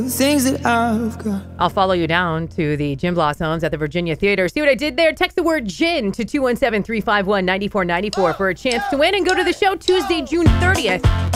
things that I've got. I'll follow you down to the Gin Blossoms at the Virginia Theater. See what I did there? Text the word gin to 217-351-9494 for a chance to win and go to the show Tuesday, June 30th.